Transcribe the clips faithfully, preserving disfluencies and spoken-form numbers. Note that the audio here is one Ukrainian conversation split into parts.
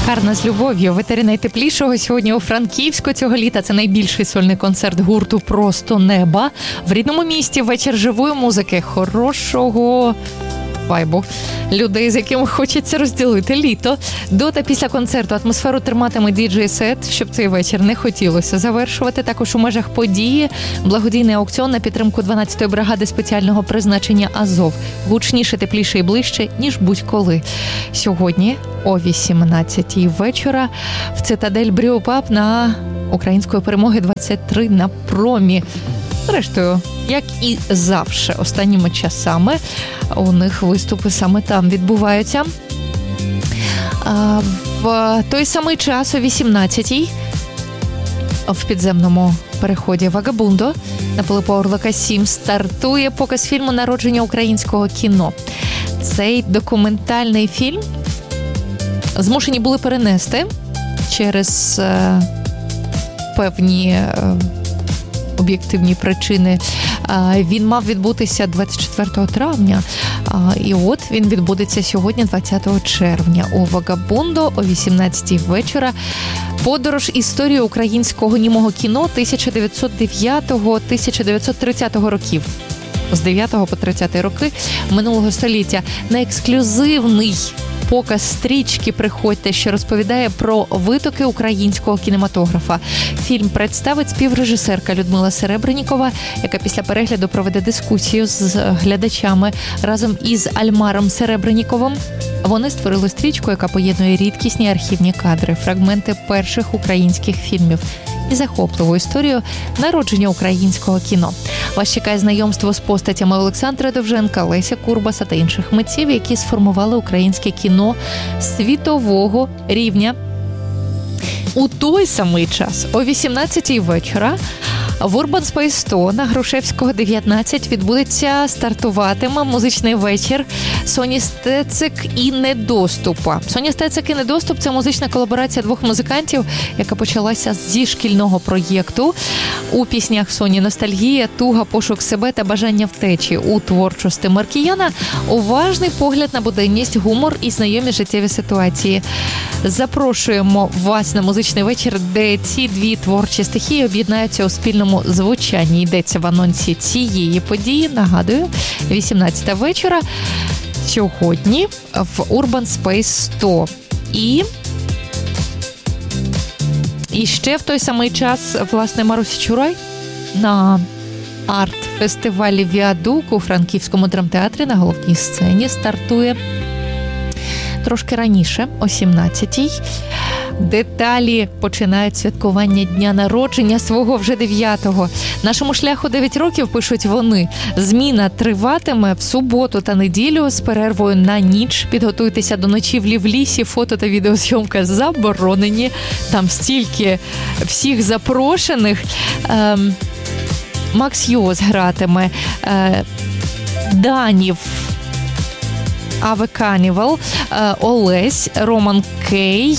Гарна з любов'ю. В етері найтеплішого сьогодні у Франківську цього літа. Це найбільший сольний концерт гурту «Просто неба». В рідному місті вечір живої музики, хорошого вайбу. Людей, з яким хочеться розділити літо. До та після концерту атмосферу триматиме діджей-сет, щоб цей вечір не хотілося завершувати. Також у межах події благодійний аукціон на підтримку дванадцятої бригади спеціального призначення «Азов». Гучніше, тепліше і ближче, ніж будь-коли. Сьогодні о вісімнадцятій вечора в «Цитадель Брю Паб» на Української перемоги двадцять три на промі. Зрештою, як і завжди, останніми часами у них виступи саме там відбуваються. В той самий час о вісімнадцятій в підземному переході «Вагабундо» на Пилипа Орлика сім стартує показ фільму «Народження українського кіно». Цей документальний фільм змушені були перенести через е, певні е, об'єктивні причини. Він мав відбутися двадцять четвертого травня, і от він відбудеться сьогодні, двадцятого червня, у «Вагабундо» о вісімнадцятій вечора. Подорож історії українського німого кіно тисяча дев'ятсот дев'ятого - тисяча дев'ятсот тридцятого років. З дев'ятого по тридцяті роки минулого століття. На ексклюзивний показ стрічки приходьте, що розповідає про витоки українського кінематографа. Фільм представить співрежисерка Людмила Серебренікова, яка після перегляду проведе дискусію з глядачами разом із Альмаром Серебреніковим. Вони створили стрічку, яка поєднує рідкісні архівні кадри, фрагменти перших українських фільмів і захопливу історію народження українського кіно. Вас чекає знайомство з постатями Олександра Довженка, Леся Курбаса та інших митців, які сформували українське кіно світового рівня. У той самий час, о вісімнадцятій вечора, в Urban Space сто на Грушевського дев'ятнадцять відбудеться, стартуватиме музичний вечір Соні Стецик і Недоступа. Соня Стецик і Недоступ – це музична колаборація двох музикантів, яка почалася зі шкільного проєкту. У піснях Соні ностальгія, туга, пошук себе та бажання втечі. У творчості Маркіяна уважний погляд на буденність, гумор і знайомі життєві ситуації. Запрошуємо вас на музичний вечір, де ці дві творчі стихії об'єднаються у спільному звучанні. Йдеться в анонсі цієї події. Нагадую, вісімнадцята вечора сьогодні в Urban Space сто. І І ще в той самий час, власне, Маруся Чурай на арт-фестивалі «Віадук» у Франківському драмтеатрі на головній сцені стартує трошки раніше, о сімнадцятій. Деталі починають святкування дня народження свого вже дев'ятого. Нашому шляху дев'ять років, пишуть вони. Зміна триватиме в суботу та неділю з перервою на ніч. Підготуйтеся до ночівлі в лісі, фото та відеозйомка заборонені. Там стільки всіх запрошених. Ем, Макс Йоз гратиме. Е, Данів, Аве Канівал, Олесь, Роман Кей,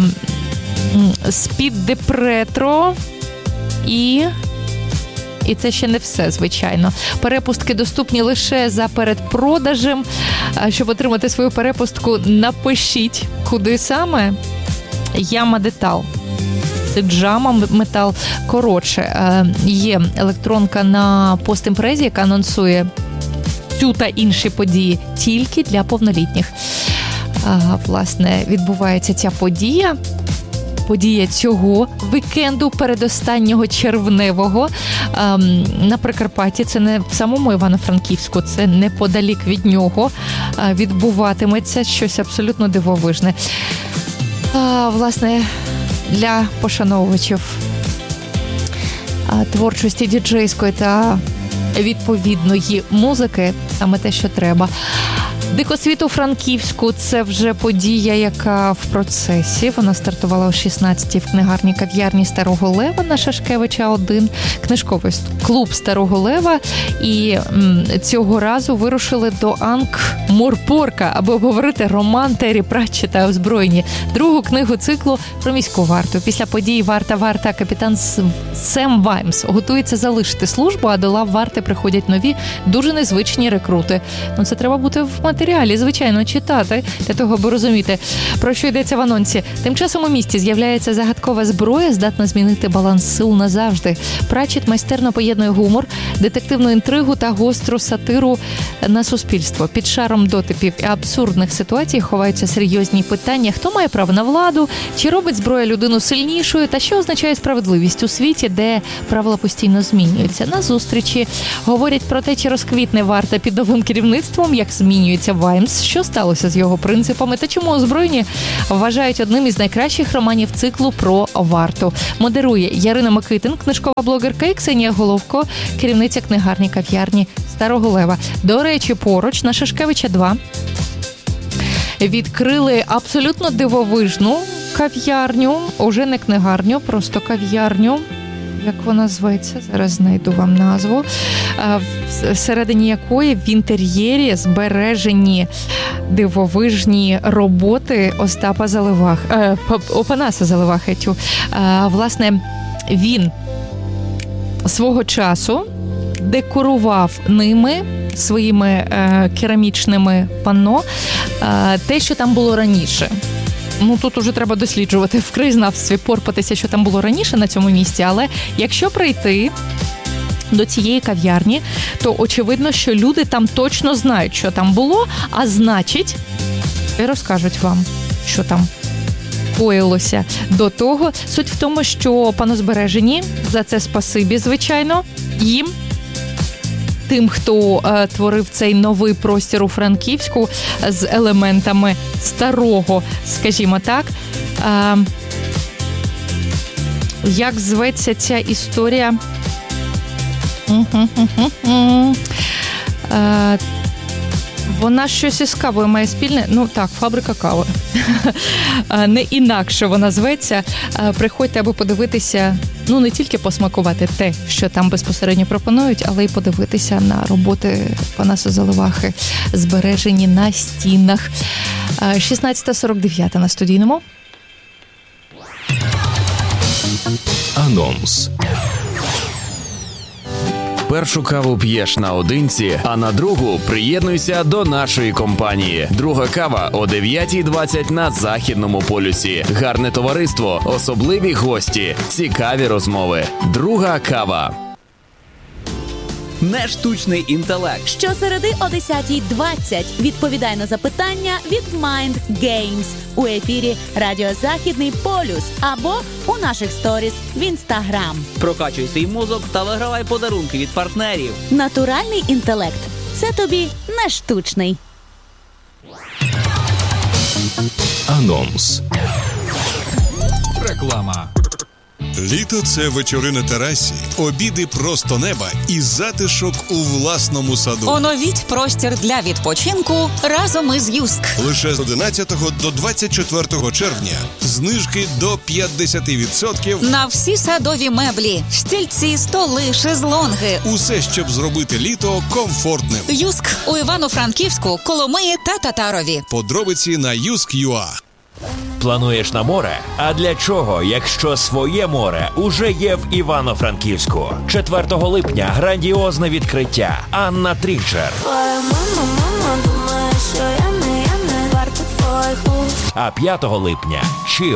Спід Депретро і... І це ще не все, звичайно. Перепустки доступні лише за передпродажем. Щоб отримати свою перепустку, напишіть, куди саме. Яма Детал. Це Джама Метал. Коротше, є електронка на постімпрезі, яка анонсує цю та інші події тільки для повнолітніх. А, власне, відбувається ця подія. Подія цього вікенду передостаннього червневого а, на Прикарпатті. Це не в самому Івано-Франківську, це неподалік від нього а, відбуватиметься щось абсолютно дивовижне. А, власне, для пошановувачів а, творчості діджейської та відповідної музики, саме те, що треба. Дикосвіт у Франківську – це вже подія, яка в процесі. Вона стартувала о шістнадцятій в книгарні кав'ярні Старого Лева на Шашкевича один, книжковий клуб Старого Лева. І м, цього разу вирушили до Анкморпорка, аби обговорити роман Террі Пратчета «Озброєні», другу книгу циклу про міську варту. Після події «Варта-Варта» капітан Сем Ваймс готується залишити службу, а до лав варти приходять нові, дуже незвичні рекрути. Ну, це треба бути в матеріалі матеріалі, звичайно, читати, для того, аби розуміти, про що йдеться в анонсі. Тим часом у місті з'являється загадкова зброя, здатна змінити баланс сил назавжди. Пратчет майстерно поєднує гумор, детективну інтригу та гостру сатиру на суспільство. Під шаром дотипів і абсурдних ситуацій ховаються серйозні питання: хто має право на владу, чи робить зброя людину сильнішою, та що означає справедливість у світі, де правила постійно змінюються. На зустрічі говорять про те, чи розквітне Варта під новим керівництвом, як змінюється Ваймс, що сталося з його принципами та чому озброєні вважають одним із найкращих романів циклу про Варту. Модерує Ярина Микитин, книжкова блогерка, і Ксенія Головко, керівниця книгарні кав'ярні Старого Лева. До речі, поруч на Шашкевича два відкрили абсолютно дивовижну кав'ярню, уже не книгарню, просто кав'ярню. Як вона зветься? Зараз знайду вам назву. Всередині якої в інтер'єрі збережені дивовижні роботи Остапа Заливахи, е, Опанаса Заливахи. Тю. Е, власне, він свого часу декорував ними, своїми е, керамічними панно, е, те, що там було раніше. Ну, тут уже треба досліджувати в краєзнавстві, порпатися, що там було раніше на цьому місці. Але якщо прийти до цієї кав'ярні, то очевидно, що люди там точно знають, що там було, а значить, і розкажуть вам, що там коїлося до того. Суть в тому, що панозбережені, за це спасибі, звичайно, їм, тим, хто е, творив цей новий простір у Франківську з елементами старого, скажімо так. Е, як зветься ця історія? Е, вона щось із кавою має спільне. Ну так, фабрика кави. Не інакше вона зветься. Приходьте, аби подивитися, ну не тільки посмакувати те, що там безпосередньо пропонують, але й подивитися на роботи Опанаса Заливахи, збережені на стінах. шістнадцята сорок дев'ять на студійному. Анонс. Першу каву п'єш наодинці, а на другу приєднуйся до нашої компанії. Друга кава о дев'ята двадцять на Західному полюсі. Гарне товариство, особливі гості, цікаві розмови. Друга кава. Не штучний інтелект. Щосереди о десята двадцять відповідай на запитання від Mind Games у ефірі Радіо Західний полюс або у наших сторіс в Інстаграм. Прокачуй свій мозок та вигравай подарунки від партнерів. Натуральний інтелект – це тобі не штучний. Анонс. Реклама. Літо – це вечори на терасі, обіди просто неба і затишок у власному саду. Оновіть простір для відпочинку разом із Юск. Лише з одинадцятого до двадцять четвертого червня знижки до п'ятдесят відсотків на всі садові меблі, стільці, столи, шезлонги. Усе, щоб зробити літо комфортним. Юск у Івано-Франківську, Коломиї та Татарові. Подробиці на юск крапка ю а. Плануєш на море? А для чого, якщо своє море уже є в Івано-Франківську? четвертого липня грандіозне відкриття. Анна Трінчер. А п'ятого липня Чим.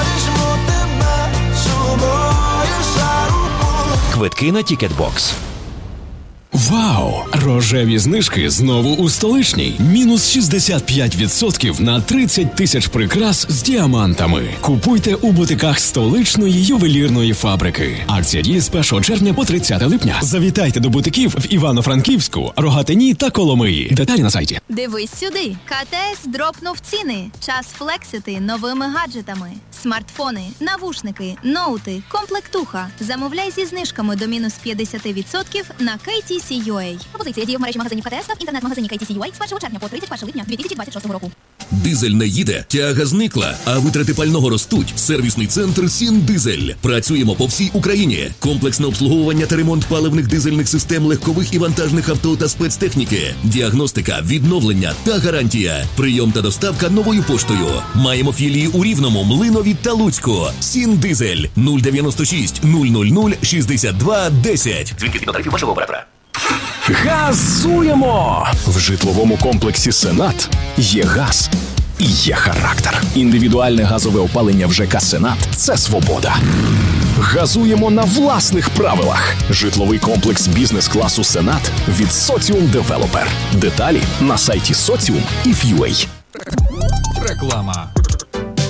Квитки на Тікетбокс. Вау! Рожеві знижки знову у столичній. Мінус шістдесят п'ять відсотків на тридцять тисяч прикрас з діамантами. Купуйте у бутиках столичної ювелірної фабрики. Акція діє з першого червня по тридцяте липня. Завітайте до бутиків в Івано-Франківську, Рогатині та Коломиї. Деталі на сайті. Дивись сюди. ка те ес дропнув ціни. Час флексити новими гаджетами. Смартфони, навушники, ноути, комплектуха. Замовляй зі знижками до мінус п'ятдесят відсотків на кей ті сі ю ей. Пропозиція діє в мережі магазинів ка те ес та в інтернет-магазині кей ті сі ю ей з першого червня по тридцять першого липня дві тисячі двадцять шостого року. Дизель не їде, тяга зникла, а витрати пального ростуть. Сервісний центр «Сіндизель». Працюємо по всій Україні. Комплексне обслуговування та ремонт паливних дизельних систем легкових і вантажних авто та спецтехніки. Діагностика, відновлення та гарантія. Прийом та доставка новою поштою. Маємо філії у Рівному, Млинові та Луцьку. «Сіндизель» нуль дев'яносто шість нуль нуль нуль шістдесят два десять. Дзвінки від тарифів вашого оператора. Газуємо! В житловому комплексі «Сенат» є газ і є характер. Індивідуальне газове опалення в ЖК «Сенат» – це свобода. Газуємо на власних правилах. Житловий комплекс бізнес-класу «Сенат» від Соціум Девелопер. Деталі на сайті Соціум і Ф'юей. Реклама.